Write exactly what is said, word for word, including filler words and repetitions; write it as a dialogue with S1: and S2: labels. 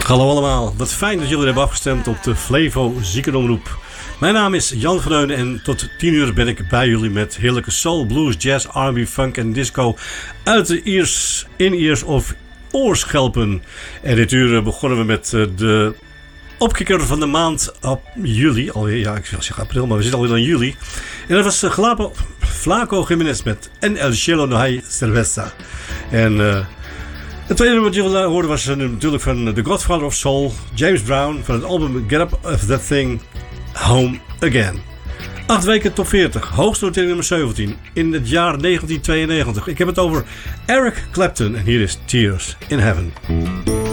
S1: Hallo allemaal, wat fijn dat jullie hebben afgestemd op de Flevo Ziekenomroep. Mijn naam is Jan van Eunen en tot tien uur ben ik bij jullie met heerlijke soul, blues, jazz, R en B, funk en disco uit de ears, in-ears of oorschelpen. En dit uur begonnen we met de opkikker van de maand op juli. Alweer, ja, ik wil zeggen april, maar we zitten alweer in juli. En dat was Glapo, Flaco Jiménez met En El Cielo No Hay Cerveza. En uh, het tweede nummer dat jullie hoorden was uh, natuurlijk van The Godfather of Soul, James Brown, van het album Get Up Of That Thing, Home Again. Acht weken top veertig, hoogste notering nummer zeventien in het jaar negentien tweeënnegentig. Ik heb het over Eric Clapton en hier is Tears in Heaven.